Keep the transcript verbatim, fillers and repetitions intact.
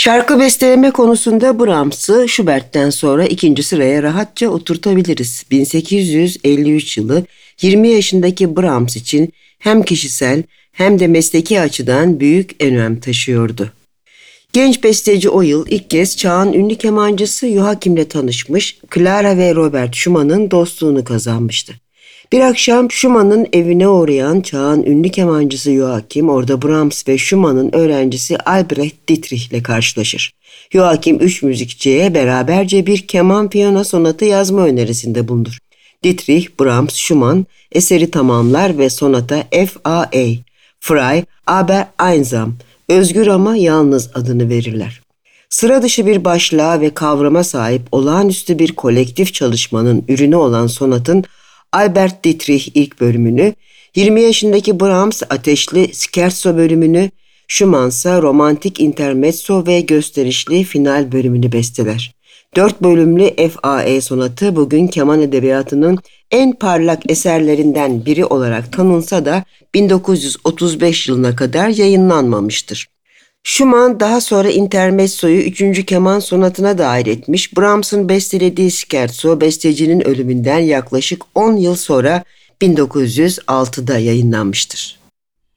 Şarkı besteleme konusunda Brahms'ı Schubert'ten sonra ikinci sıraya rahatça oturtabiliriz. bin sekiz yüz elli üç yılı yirmi yaşındaki Brahms için hem kişisel hem de mesleki açıdan büyük önem taşıyordu. Genç besteci o yıl ilk kez çağın ünlü kemancısı Joachim'le tanışmış, Clara ve Robert Schumann'ın dostluğunu kazanmıştı. Bir akşam Schumann'ın evine uğrayan çağın ünlü kemancısı Joachim, orada Brahms ve Schumann'ın öğrencisi Albrecht Dietrich ile karşılaşır. Joachim üç müzikçiye beraberce bir keman piyano sonatı yazma önerisinde bulunur. Dietrich, Brahms, Schumann eseri tamamlar ve sonata F A A, Frei aber einsam, özgür ama yalnız adını verirler. Sıra dışı bir başlığa ve kavrama sahip olağanüstü bir kolektif çalışmanın ürünü olan sonatın Albert Dietrich ilk bölümünü, yirmi yaşındaki Brahms ateşli scherzo bölümünü, Schumann ise romantik intermezzo ve gösterişli final bölümünü besteler. Dört bölümlü F A A sonatı bugün keman edebiyatının en parlak eserlerinden biri olarak tanınsa da bin dokuz yüz otuz beş yılına kadar yayınlanmamıştır. Schumann daha sonra intermezzoyu üçüncü keman sonatına dahil etmiş. Brahms'ın bestelediği scherzo bestecinin ölümünden yaklaşık on yıl sonra bin dokuz yüz altıda yayınlanmıştır.